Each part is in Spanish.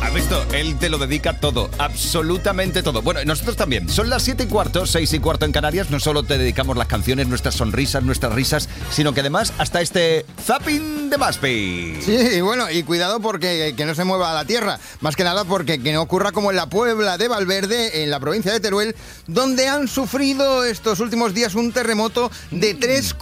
¿Has visto? Él te lo dedica todo, absolutamente todo. Bueno, nosotros también. Son las 7:15, 6:15 en Canarias. No solo te dedicamos las canciones, nuestras sonrisas, nuestras risas, sino que además hasta este zapping de Maspi. Sí, bueno, y cuidado porque que no se mueva la tierra. Más que nada porque que no ocurra como en la Puebla de Valverde, en la provincia de Teruel, donde han sufrido estos últimos días un terremoto de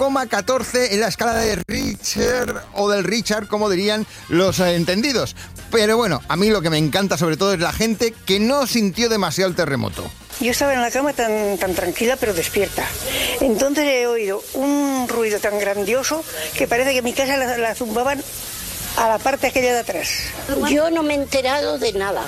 3,14 en la escala de Richter, o del Richard, como dirían los entendidos. Pero bueno, a mí lo que me encanta sobre todo es la gente que no sintió demasiado el terremoto. Yo estaba en la cama tan tranquila pero despierta. Entonces he oído un ruido tan grandioso que parece que mi casa la zumbaban a la parte aquella de atrás. Yo no me he enterado de nada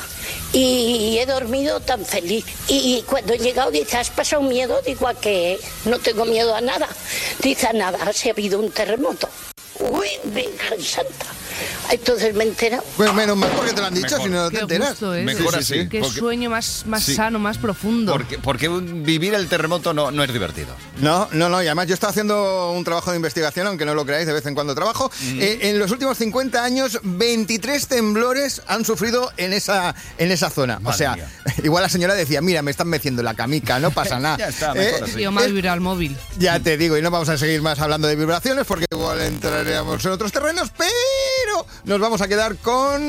y he dormido tan feliz. Y cuando he llegado dice, ¿has pasado miedo? Digo, ¿a qué? No tengo miedo a nada. Dice, a nada, si ha habido un terremoto. Uy, Virgen Santa. Entonces me he enterado. Pues menos mal porque te lo han dicho, Mejor. si no te Qué enteras. gusto es. Mejor así. Qué porque- sueño más Sí. sano, más profundo. Porque vivir el terremoto no es divertido. No, y además yo estaba haciendo un trabajo de investigación, aunque no lo creáis, de vez en cuando trabajo. En los últimos 50 años, 23 temblores han sufrido en esa zona. Madre o sea, mía. igual la señora decía, mira, me están meciendo la camica, no pasa nada. Ya está, mejor así. Tío, me ha vibrado el móvil. Ya te digo, y no vamos a seguir más hablando de vibraciones porque igual entraríamos en otros terrenos, pero nos vamos a quedar con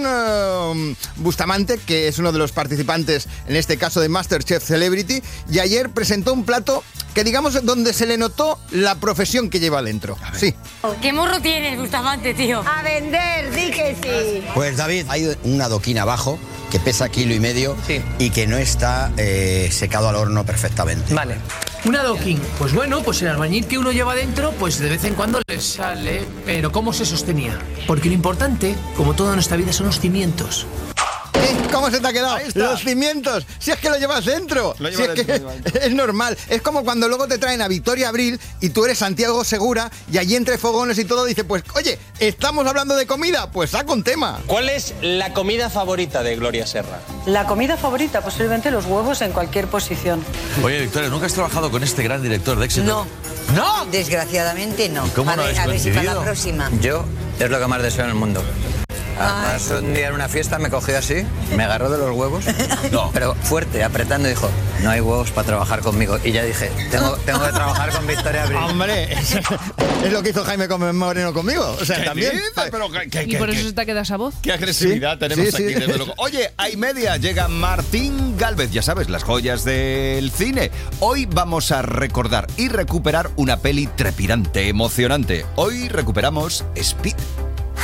Bustamante, que es uno de los participantes, en este caso de MasterChef Celebrity, y ayer presentó un plato que digamos donde se le notó la profesión que lleva dentro. Sí. ¿Qué morro tienes, Bustamante, tío? A vender, di que sí. Pues David, hay un adoquín abajo que pesa 1,5 kilos y que no está secado al horno perfectamente. Vale. Un adoquín. Pues bueno, pues el albañil que uno lleva dentro, pues de vez en cuando le sale. Pero ¿cómo se sostenía? Porque lo importante, como toda nuestra vida, son los cimientos. ¿Cómo se te ha quedado? Ahí está. Los cimientos. Si es que lo llevas dentro. Lo Si lleva es que dentro, lo lleva dentro. es normal. Es como cuando luego te traen a Victoria Abril y tú eres Santiago Segura y allí entre fogones y todo dice, pues, oye, ¿estamos hablando de comida? Pues saca un tema. ¿Cuál es la comida favorita de Gloria Serra? La comida favorita, posiblemente los huevos en cualquier posición. Oye, Victoria, ¿nunca has trabajado con este gran director de éxito? ¡No! Desgraciadamente no. ¿Cómo no habéis a ver si para la coincidido? próxima. Yo es lo que más deseo en el mundo. Además, un día en una fiesta me cogió así, me agarró de los huevos, No. pero fuerte, apretando, y dijo, no hay huevos para trabajar conmigo. Y ya dije, tengo que trabajar con Victoria Abril. Hombre, es lo que hizo Jaime Moreno conmigo. O sea, ¿Qué también. dices? Pero Y por eso se te queda esa voz. Qué agresividad Sí, tenemos sí, aquí, sí. desde luego. Oye, a y media llega Martín Gálvez, ya sabes, las joyas del cine. Hoy vamos a recordar y recuperar una peli trepidante, emocionante. Hoy recuperamos Speed.